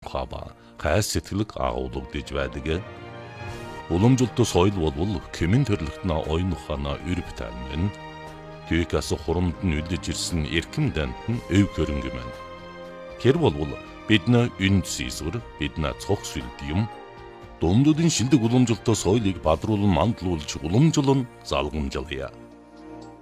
ухаба хайс сэтгэлэг агуулгадж байдаг. Уламжлалт соёл бол кемэн төрлөختнө оюун ухаанаа өрөвтөн мэн. Түүхээс хурамд нь үлдэж ирсэн эрхэм дант нь өв хөрөнгө мэн. Тэр бол бидний үнд сийсвэр, бидний цог сүлд юм. Дундуудын шилдэг уламжлалт соёлыг бадруулан мандуулж уламжлан залгамжлая.